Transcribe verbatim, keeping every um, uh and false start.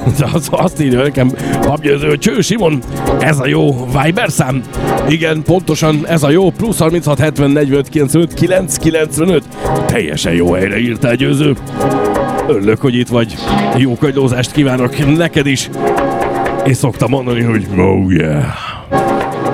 Az, azt írja nekem Papgyőző, hogy Cső Simon, ez a jó Viber szám. Igen, pontosan ez a jó, plusz harminchat hetven negyvenöt kilencvenöt kilenc kilencvenöt. Teljesen jó helyre írtál, Győző. Örülök, hogy itt vagy. Jó kagylózást kívánok neked is. És szoktam mondani, hogy oh yeah.